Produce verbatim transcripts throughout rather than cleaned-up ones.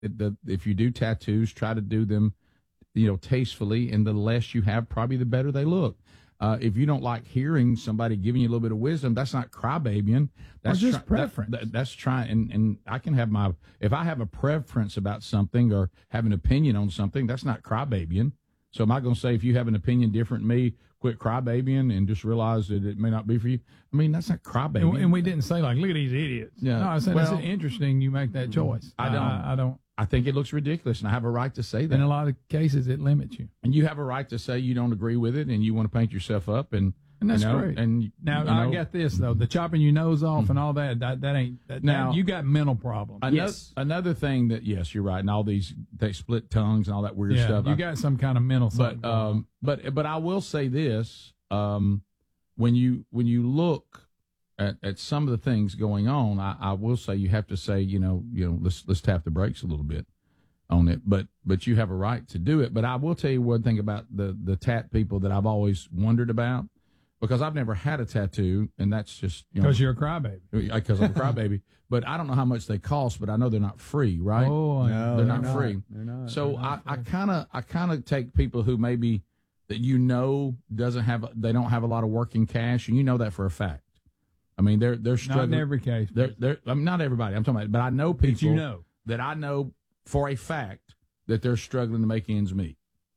the, if you do tattoos, try to do them, you know, tastefully, and the less you have, probably the better they look. Uh, if you don't like hearing somebody giving you a little bit of wisdom, that's not crybabying. That's or just try, preference. That, that, that's trying, and, and I can have my, if I have a preference about something or have an opinion on something, that's not crybabying. So am I going to say, if you have an opinion different than me, quit crybabying and just realize that it may not be for you? I mean, that's not crybabying. And, and we didn't say, like, look at these idiots. Yeah. No, I said, well, it's interesting you make that choice. I don't. I, I don't. I think it looks ridiculous, and I have a right to say that. In a lot of cases, it limits you. And you have a right to say you don't agree with it, and you want to paint yourself up, and And that's you know, great. And now you know, I got this though: the chopping your nose off and all that. That, that ain't. That, Now- that, you got mental problems. Another, Yes. another thing that yes, you're right, and all these they split tongues and all that weird yeah, stuff. you I- got some kind of mental. something but going on. um, but but I will say this: um, when you when you look at, at some of the things going on, I, I will say you have to say, you know, you know, let's let's tap the brakes a little bit on it. But but you have a right to do it. But I will tell you one thing about the the tat people that I've always wondered about, because I've never had a tattoo, and that's just you know Because you're a crybaby. because I'm a crybaby. But I don't know how much they cost, but I know they're not free, right? Oh, No, they're not free. They're not. So I, I kind of I kind of take people who maybe that you know doesn't have they don't have a lot of working cash, and you know that for a fact. I mean, they're they're not struggling. in every case. They're they're I mean, not everybody. I'm talking about, but I know people That you know. that I know for a fact that they're struggling to make ends meet.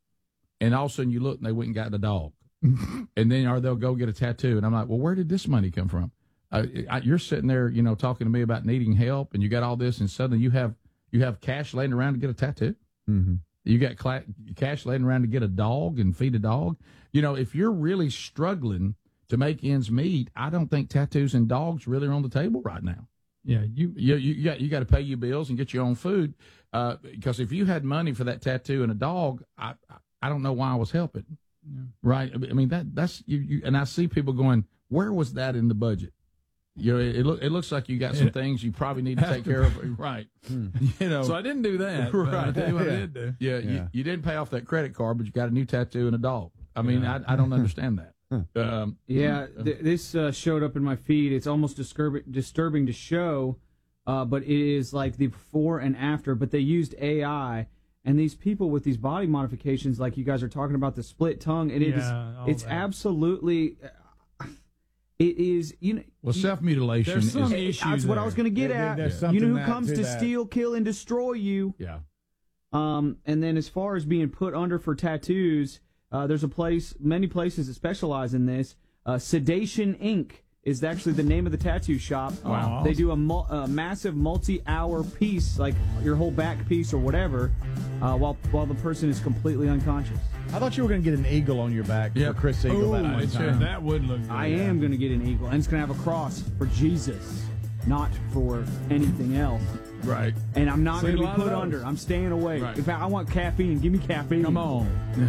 And all of a sudden you look and they went and got a dog, and then or they'll go get a tattoo, and I'm like, well, where did this money come from? Uh, I, you're sitting there, you know, talking to me about needing help, and you got all this, and suddenly you have you have cash laying around to get a tattoo. Mm-hmm. You got cla- cash laying around to get a dog and feed a dog. You know, if you're really struggling to make ends meet, I don't think tattoos and dogs really are on the table right now. Yeah, you. You you got you got to pay your bills and get your own food. Uh, because if you had money for that tattoo and a dog, I I don't know why I was helping. Yeah. Right? I mean that that's you, you. And I see people going, where was that in the budget? You know, it, it look it looks like you got some Yeah. things you probably need to take care of. Right? Hmm. You know. So I didn't do that. but Right. I tell you what I Yeah. did do. Yeah, Yeah. You, you didn't pay off that credit card, but you got a new tattoo and a dog. I mean, Yeah. I, I don't understand that. Um, Yeah, th- this uh, showed up in my feed. It's almost disturb- disturbing to show, uh, but it is like the before and after. But they used A I, and these people with these body modifications, like you guys are talking about, the split tongue, and it is Yeah, all it's that. absolutely, uh, it is you know. well, you- self mutilation There's is some it- issues That's what I there. was going to get There- at. there's You something know who that- comes to to that. steal, kill, and destroy you. yeah. Um, and then as far as being put under for tattoos, uh, there's a place, many places that specialize in this. Uh, Sedation Incorporated is actually the name of the tattoo shop. Wow. They do a, mul- a massive multi-hour piece, like your whole back piece or whatever, uh, while while the person is completely unconscious. I thought you were going to get an eagle on your back Yeah. for Chris Eagle that Oh, one it's- time. that would look good. I am going to get an eagle, and it's going to have a cross for Jesus, not for anything else. Right. And I'm not Seen going to a be lot of put those. under. I'm staying away. Right. In fact, I want caffeine. Give me caffeine. Come on.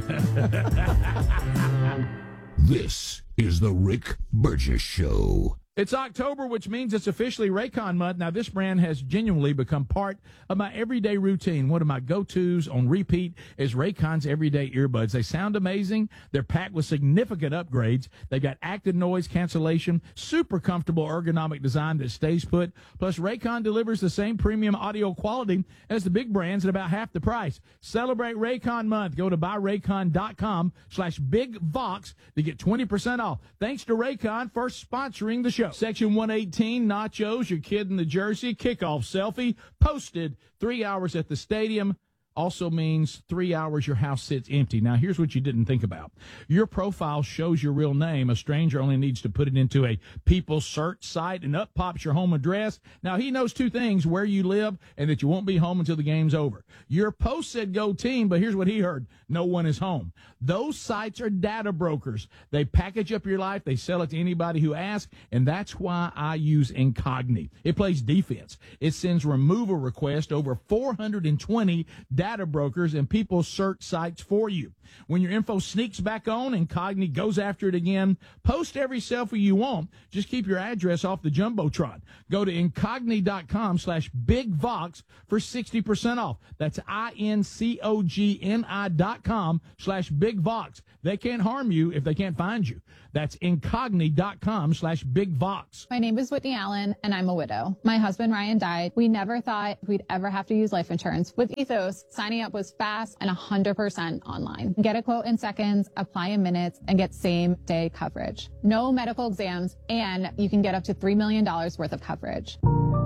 This is the Rick Burgess Show. It's October, which means it's officially Raycon month. Now, this brand has genuinely become part of my everyday routine. One of my go-tos on repeat is Raycon's everyday earbuds. They sound amazing. They're packed with significant upgrades. They got active noise cancellation, super comfortable ergonomic design that stays put. Plus, Raycon delivers the same premium audio quality as the big brands at about half the price. Celebrate Raycon month. Go to buyraycon.com slash big vox to get twenty percent off. Thanks to Raycon for sponsoring the show. Section one eighteen, nachos, your kid in the jersey, kickoff selfie, posted three hours at the stadium. Also means three hours your house sits empty. Now, here's what you didn't think about. Your profile shows your real name. A stranger only needs to put it into a people search site, and up pops your home address. Now, he knows two things, where you live and that you won't be home until the game's over. Your post said go team, but here's what he heard. No one is home. Those sites are data brokers. They package up your life. They sell it to anybody who asks, and that's why I use Incogni. It plays defense. It sends removal requests over four hundred twenty data data brokers and people search sites for you. When your info sneaks back on and Cogni goes after it again, post every selfie you want. Just keep your address off the Jumbotron. Go to Incogni.com slash Big Vox for sixty percent off. That's I-N-C-O-G-N-I dot com slash Big Vox. They can't harm you if they can't find you. That's Incogni.com slash Big Vox. My name is Whitney Allen, and I'm a widow. My husband, Ryan, died. We never thought we'd ever have to use life insurance. With Ethos, signing up was fast and one hundred percent online. Get a quote in seconds, apply in minutes, and get same-day coverage. No medical exams, and you can get up to three million dollars worth of coverage.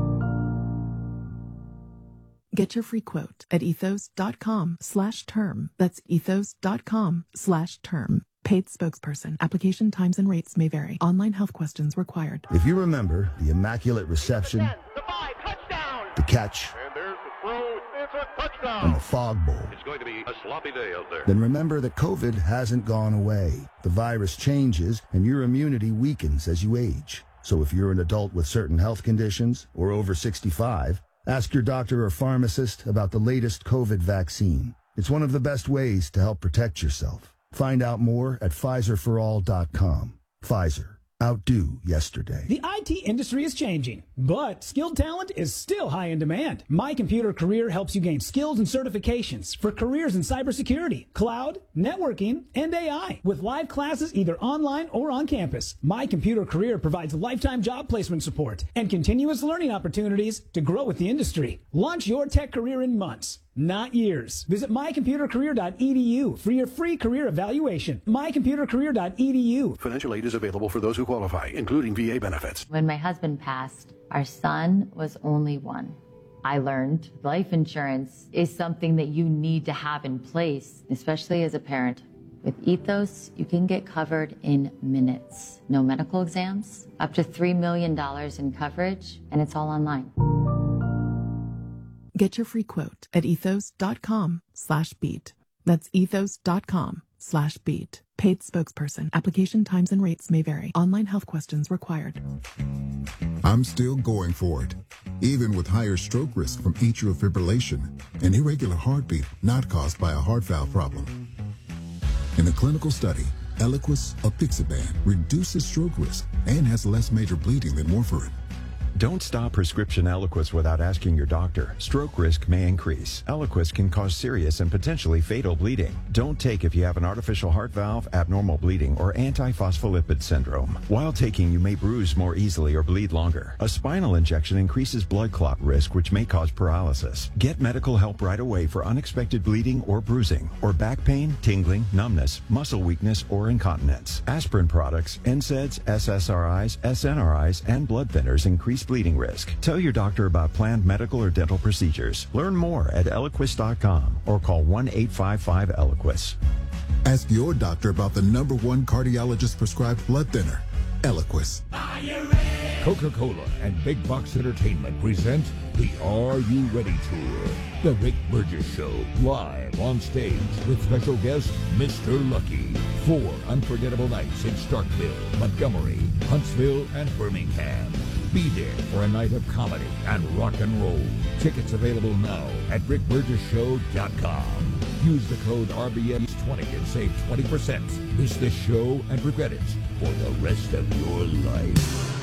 Get your free quote at ethos.com slash term. That's ethos.com slash term. Paid spokesperson. Application times and rates may vary. Online health questions required. If you remember the Immaculate Reception, the five, touchdown. the catch, And there's the throw. It's a touchdown. and the Fog Bowl, It's going to be a sloppy day out there. then remember that COVID hasn't gone away. The virus changes, and your immunity weakens as you age. So if you're an adult with certain health conditions or over sixty-five, ask your doctor or pharmacist about the latest COVID vaccine. It's one of the best ways to help protect yourself. Find out more at Pfizer for all dot com. Pfizer. Outdo yesterday. The I T industry is changing, but skilled talent is still high in demand. My Computer Career helps you gain skills and certifications for careers in cybersecurity, cloud, networking, and A I. With live classes either online or on campus, My Computer Career provides lifetime job placement support and continuous learning opportunities to grow with the industry. Launch your tech career in months, not years. Visit my computer career dot e d u for your free career evaluation. my computer career dot e d u. Financial aid is available for those who qualify, including V A benefits. When my husband passed, our son was only one. I learned life insurance is something that you need to have in place, especially as a parent. With Ethos, you can get covered in minutes. No medical exams, up to three million dollars in coverage, and it's all online. Get your free quote at ethos.com slash beat. That's ethos.com slash beat. Paid spokesperson. Application times and rates may vary. Online health questions required. I'm still going for it, even with higher stroke risk from atrial fibrillation, an irregular heartbeat not caused by a heart valve problem. In a clinical study, Eliquis apixaban reduces stroke risk and has less major bleeding than warfarin. Don't stop prescription Eliquis without asking your doctor. Stroke risk may increase. Eliquis can cause serious and potentially fatal bleeding. Don't take if you have an artificial heart valve, abnormal bleeding, or antiphospholipid syndrome. While taking, you may bruise more easily or bleed longer. A spinal injection increases blood clot risk, which may cause paralysis. Get medical help right away for unexpected bleeding or bruising, or back pain, tingling, numbness, muscle weakness, or incontinence. Aspirin products, N SAIDs, S S R Is, S N R Is, and blood thinners increase bleeding risk. Tell your doctor about planned medical or dental procedures. Learn more at Eliquis dot com or call one eight five five Eliquis. Ask your doctor about the number one cardiologist prescribed blood thinner, Eliquis. Coca-Cola and Big Box Entertainment present the Are You Ready Tour. The Rick Burgess Show, live on stage with special guest Mister Lucky. Four unforgettable nights in Starkville, Montgomery, Huntsville, and Birmingham. Be there for a night of comedy and rock and roll. Tickets available now at rick burgess show dot com. Use the code R B S twenty and save twenty percent. Miss this show and regret it for the rest of your life.